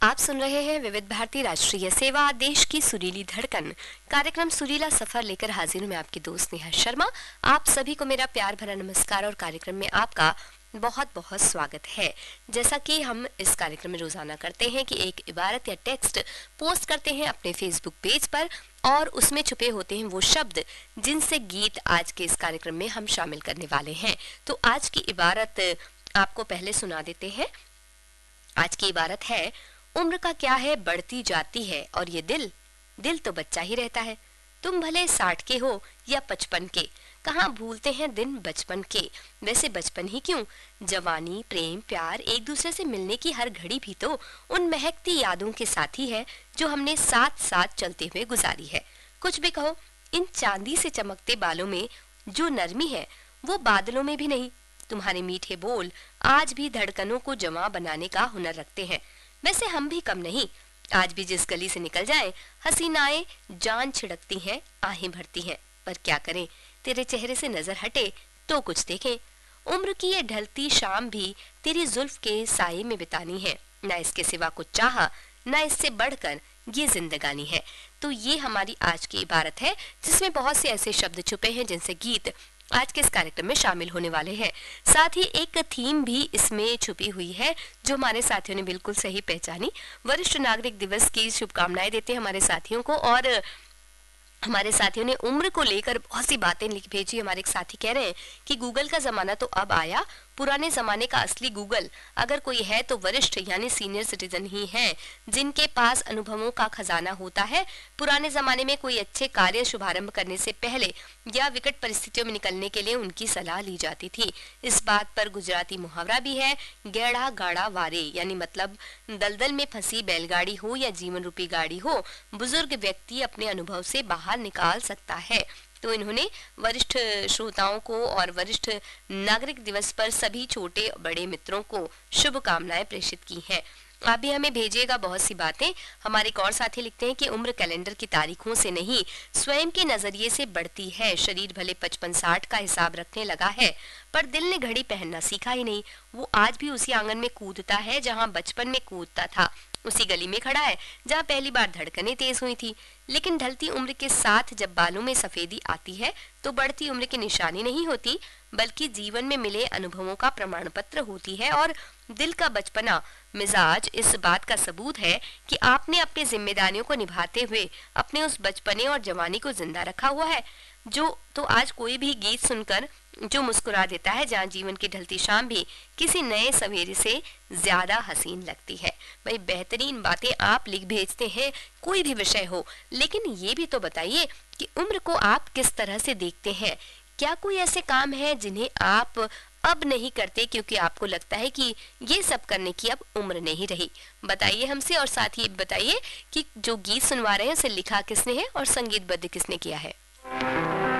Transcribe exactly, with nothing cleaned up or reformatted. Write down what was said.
आप सुन रहे हैं विविध भारती राष्ट्रीय सेवा, देश की सुरीली धड़कन। कार्यक्रम सुरीला सफर लेकर हाजिर हूं मैं आपकी दोस्त नेहा शर्मा। आप सभी को मेरा प्यार भरा नमस्कार और कार्यक्रम में आपका बहुत बहुत स्वागत है। जैसा कि हम इस कार्यक्रम में रोजाना करते हैं कि एक इबारत या टेक्स्ट पोस्ट करते हैं अपने फेसबुक पेज पर और उसमें छुपे होते हैं वो शब्द जिनसे गीत आज के इस कार्यक्रम में हम शामिल करने वाले हैं। तो आज की इबारत आपको पहले सुना देते हैं। आज की इबारत है, उम्र का क्या है बढ़ती जाती है और ये दिल दिल तो बच्चा ही रहता है। तुम भले साठ के हो या पचपन के, कहाँ भूलते हैं दिन बचपन के। वैसे बचपन ही क्यों, जवानी, प्रेम, प्यार, एक दूसरे से मिलने की हर घड़ी भी तो उन महकती यादों के साथ ही है जो हमने साथ साथ चलते हुए गुजारी है। कुछ भी कहो, इन चांदी से चमकते बालों में जो नरमी है वो बादलों में भी नहीं। तुम्हारे मीठे बोल आज भी धड़कनों को जमा बनाने का हुनर रखते हैं। वैसे हम भी कम नहीं, आज भी जिस गली से निकल जाए हसीनाएं जान छिड़कती हैं, आहें भरती हैं। पर क्या करें, तेरे चेहरे से नजर हटे तो कुछ देखें। उम्र की ये ढलती शाम भी तेरी जुल्फ के साये में बितानी है। ना इसके सिवा कुछ चाहा, ना इससे बढ़कर ये जिंदगानी है। तो ये हमारी आज की इबारत है जिसमें बहुत से ऐसे शब्द छुपे हैं जिनसे गीत आज के इस कार्यक्रम में शामिल होने वाले हैं। साथ ही एक थीम भी इसमें छुपी हुई है जो हमारे साथियों ने बिल्कुल सही पहचानी। वरिष्ठ नागरिक दिवस की शुभकामनाएं देते हैं हमारे साथियों को। और हमारे साथियों ने उम्र को लेकर बहुत सी बातें लिख भेजी। हमारे एक साथी कह रहे हैं कि गूगल का जमाना तो अब आया, पुराने जमाने का असली गूगल अगर कोई है तो वरिष्ठ यानी सीनियर सिटीजन ही हैं, जिनके पास अनुभवों का खजाना होता है। पुराने जमाने में कोई अच्छे कार्य शुभारंभ करने से पहले या विकट परिस्थितियों में निकलने के लिए उनकी सलाह ली जाती थी। इस बात पर गुजराती मुहावरा भी है, गैड़ा गाड़ा वारे, यानी मतलब दलदल में फंसी बैलगाड़ी हो या जीवन रूपी गाड़ी हो, बुजुर्ग व्यक्ति अपने अनुभव से बाहर निकाल सकता है। तो इन्होंने वरिष्ठ श्रोताओं को और वरिष्ठ नागरिक दिवस पर सभी छोटे बड़े मित्रों को शुभकामनाएं प्रेषित की हैं। आप भी हमें भेजिएगा बहुत सी बातें। हमारे एक और साथी लिखते हैं कि उम्र कैलेंडर की तारीखों से नहीं स्वयं के नजरिए से बढ़ती है। शरीर भले पचपन साठ का हिसाब रखने लगा है पर दिल ने घड़ी पहनना सीखा ही नहीं। वो आज भी उसी आंगन में कूदता है जहां बचपन में कूदता था, उसी गली में खड़ा है जहां पहली बार धड़कनें तेज हुई थी। लेकिन ढलती उम्र के साथ जब बालों में सफेदी आती है तो बढ़ती उम्र की निशानी नहीं होती बल्कि जीवन में मिले अनुभवों का प्रमाण पत्र होती है। और दिल का बचपना मिजाज इस बात का सबूत है कि आपने अपनी जिम्मेदारियों को निभाते हुए अपने उस बचपने और जवानी को जिंदा रखा हुआ है। जो तो आज कोई भी गीत सुनकर जो मुस्कुरा देता है, जहाँ जीवन की ढलती शाम भी किसी नए सवेरे से ज्यादा हसीन लगती है। भाई बेहतरीन बातें आप लिख भेजते हैं, कोई भी विषय हो, लेकिन ये भी तो बताइए कि उम्र को आप किस तरह से देखते हैं। क्या कोई ऐसे काम है जिन्हें आप अब नहीं करते क्योंकि आपको लगता है कि ये सब करने की अब उम्र नहीं रही? बताइए हमसे। और साथ ही बताइए कि जो गीत सुनवा रहे हैं उसे लिखा किसने है और संगीतबद्ध किसने किया है।